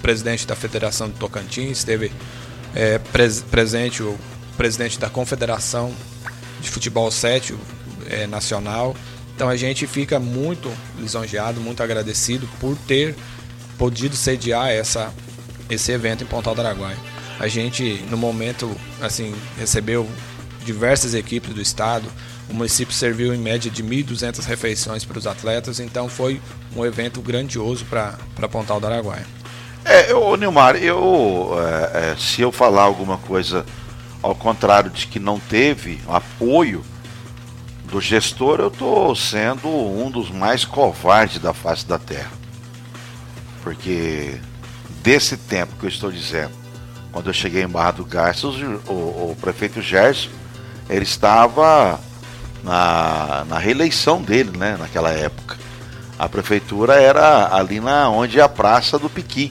presidente da Federação do Tocantins, esteve presente o presidente da Confederação de Futebol 7 nacional. Então a gente fica muito lisonjeado, muito agradecido por ter podido sediar esse evento em Pontal do Araguaia. A gente, no momento, assim, recebeu diversas equipes do estado. O município serviu em média de 1.200 refeições para os atletas, então foi um evento grandioso para Pontal do Araguaia. Nilmar, se eu falar alguma coisa ao contrário de que não teve apoio do gestor, eu estou sendo um dos mais covardes da face da terra. Porque desse tempo que eu estou dizendo, quando eu cheguei em Barra do Garças, o prefeito Gerson, ele estava na reeleição dele, né, naquela época. A prefeitura era ali onde é a Praça do Piqui.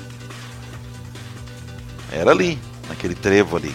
Era ali, naquele trevo ali.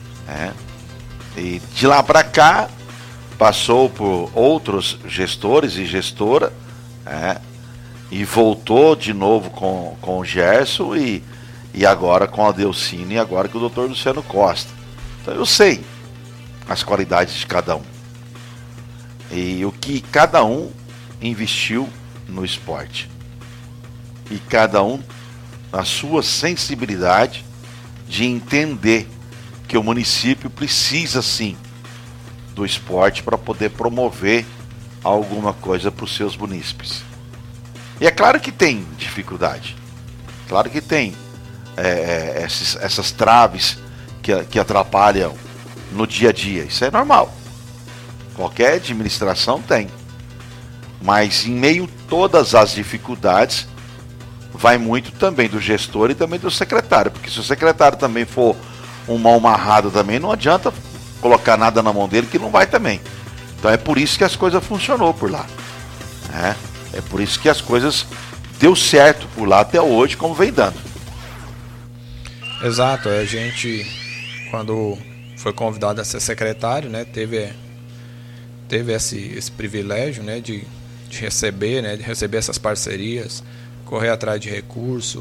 E de lá para cá, passou por outros gestores e gestora, e voltou de novo com o Gerson e agora com a Delcine e agora com o Dr. Luciano Costa. Então eu sei as qualidades de cada um e o que cada um investiu no esporte, e cada um a sua sensibilidade de entender que o município precisa sim do esporte para poder promover alguma coisa para os seus munícipes. E é claro que tem dificuldade, claro que tem essas traves que atrapalham no dia a dia, isso é normal, qualquer administração tem, mas em meio a todas as dificuldades vai muito também do gestor e também do secretário, porque se o secretário também for um mal amarrado também, não adianta colocar nada na mão dele que não vai também. Então é por isso que as coisas funcionou por lá, é por isso que as coisas deu certo por lá até hoje, como vem dando. Exato, a gente, quando foi convidado a ser secretário, né, teve esse privilégio, né, de receber essas parcerias, correr atrás de recurso,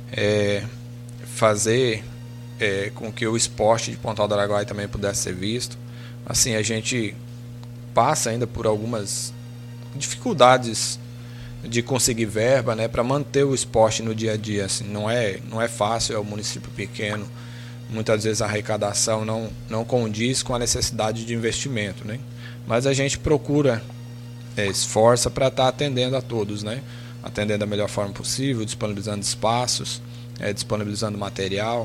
fazer com que o esporte de Pontal do Araguaia também pudesse ser visto. Assim, a gente passa ainda por algumas dificuldades de conseguir verba, né, para manter o esporte no dia a dia. Assim, não é fácil, é um município pequeno, muitas vezes a arrecadação não condiz com a necessidade de investimento, né? Mas a gente procura, esforça para estar atendendo a todos, né? Atendendo da melhor forma possível, disponibilizando espaços, disponibilizando material.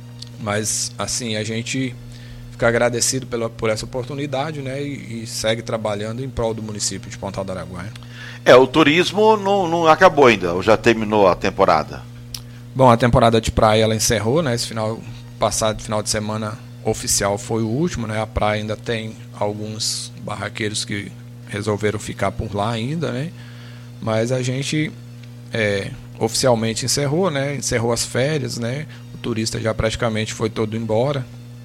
Mas assim, a gente fica agradecido por essa oportunidade, né, e segue trabalhando em prol do município de Pontal do Araguaia. O turismo não acabou ainda, ou já terminou a temporada? Bom, a temporada de praia ela encerrou, né? Esse final de semana oficial foi o último, né? A praia ainda tem alguns barraqueiros que resolveram ficar por lá ainda, né? Mas a gente oficialmente encerrou, né? Encerrou as férias, né? O turista já praticamente foi todo embora.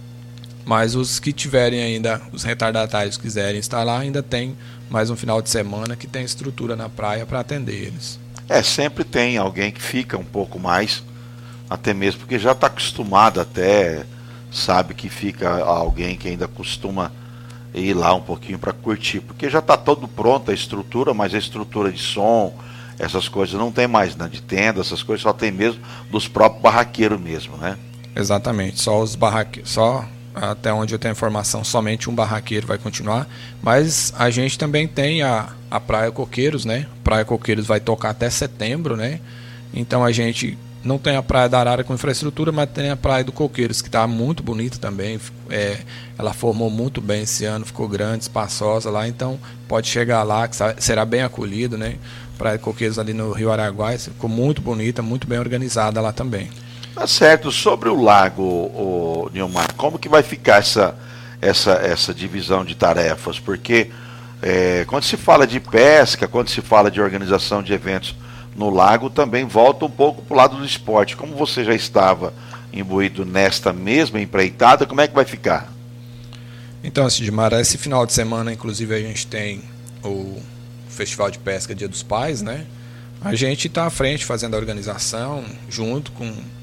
Mas os que tiverem ainda, os retardatários que quiserem estar lá, ainda tem mais um final de semana que tem estrutura na praia para atender eles. Sempre tem alguém que fica um pouco mais, até mesmo porque já está acostumado, até sabe que fica alguém que ainda costuma ir lá um pouquinho para curtir, porque já está todo pronto a estrutura, mas a estrutura de som, essas coisas não tem mais, né, de tenda, essas coisas só tem mesmo dos próprios barraqueiros mesmo, né? Exatamente, só os barraqueiros, até onde eu tenho informação, somente um barraqueiro vai continuar, mas a gente também tem a Praia Coqueiros, né? Praia Coqueiros vai tocar até setembro, né? Então a gente não tem a Praia da Arara com infraestrutura, mas tem a Praia do Coqueiros, que está muito bonita também. Ela formou muito bem esse ano, ficou grande, espaçosa lá, então pode chegar lá, que será bem acolhido, né? Praia de Coqueiros ali no Rio Araguaia, ficou muito bonita, muito bem organizada lá também. Tá certo. Sobre o lago, Nilmar, como que vai ficar essa divisão de tarefas? Porque quando se fala de pesca, quando se fala de organização de eventos no lago, também volta um pouco para o lado do esporte. Como você já estava imbuído nesta mesma empreitada, como é que vai ficar? Então, Sidmar, esse final de semana, inclusive, a gente tem o Festival de Pesca Dia dos Pais, né? A gente está à frente fazendo a organização, junto com